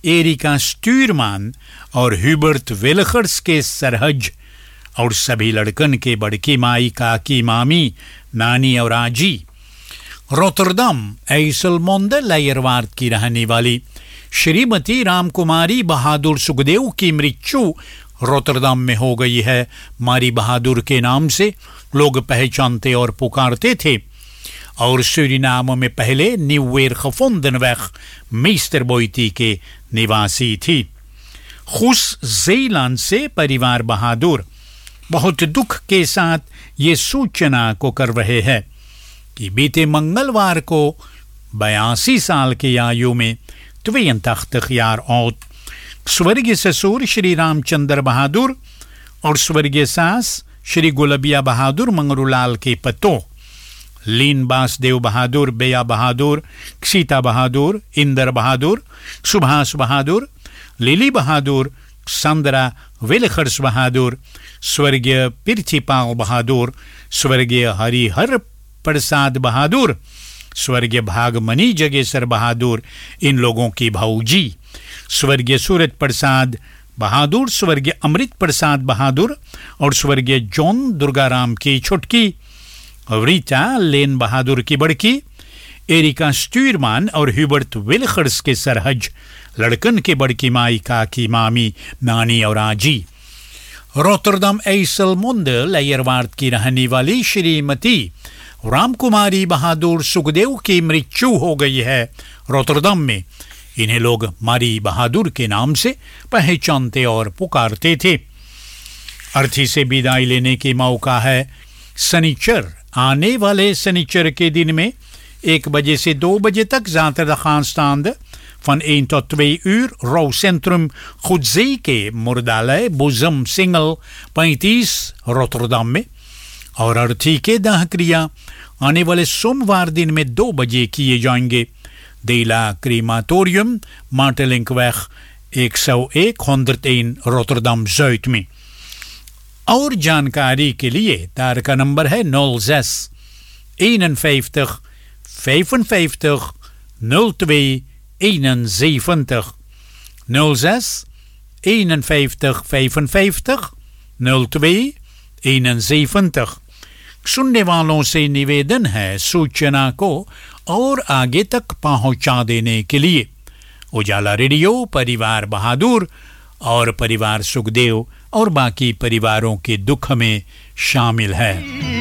Areca स्टूरमान और Hubert वेलखर्स के सरहज और सभी लड़कन के बड़की माई, काकी, मामी, नानी और आजी। रोटरडम ऐसलमोंद लायरवार्ड की रहने वाली श्रीमती रामकुमारी बहादुर सुखदेव की मृत्यु रोटरडम में हो गई है। मारी बहादुर के नाम से लोग पहचानते और पुकारते थे और सूरीनाम में पहले न्यूवेर खफोंदनवेख मीस्टर बोइटी के निवासी थी। खुश ज़ेलैंड से परिवार बहादुर बहुत दुख के साथ ये सूचना को कर रहे हैं कि बीते मंगलवार को 82 साल की आयु में त्वेन तख्त ख्यार औत स्वर्गीय ससुर श्री रामचंद्र बहादुर और स्वर्गीय सास श्री गुलबिया बहादुर मंगरूलाल के पतों लीन बासदेव बहादुर, बेया बहादुर, सीता बहादुर, इंदर बहादुर, सुभाष बहादुर, लिली बहादुर, संदरा वेलखर्स बहादुर, स्वर्गीय पृथ्वीपाल बहादुर, स्वर्गीय हरिहर प्रसाद बहादुर, स्वर्गीय भागमनी जगेसर बहादुर, इन लोगों की भाऊजी, स्वर्गीय सूरत प्रसाद बहादुर, स्वर्गीय अमृत प्रसाद बहादुर और स्वर्गीय जॉन दुर्गाराम की छुटकी, रीटा लेन बहादुर की बड़की, एरिका स्टूरमान और ह्यूबर्ट वेलखर्स के सरहज लड़कन के बड़की माई, काकी, मामी, नानी और आजी। रोटरडम ऐसलमोंद लायरवार्ड की रहने वाली श्रीमती रामकुमारी बहादुर सुखदेव की मृत्यु हो गई है रोटरडम में। इन्हें लोग मारी बहादुर के नाम से पहचानते और पुकारते थे। अर्थी से विदाई लेने की मौका है शनिचर। आने वाले शनिचर के दिन में 1 बजे से 2 बजे तक zaterdag van 1 tot 2 uur rouwcentrum Goedzee Moerdalei Boezem Singel 35 Rotterdam में और अर्थी के दाह क्रिया आने वाले सोमवार दिन में 2 बजे किए जाएंगे। देला क्रीमाटोरियम मार्टेलिंकवeg 101 रोटरडम Zuid में। और जानकारी के लिए तार का नंबर है 06 51 55 02 71 06 51 55 02 71। सुनने वालों से निवेदन है सूचना को और आगे तक पहुंचा देने के लिए। उजाला रेडियो परिवार बहादुर और परिवार सुखदेव और बाकी परिवारों के दुख में शामिल है।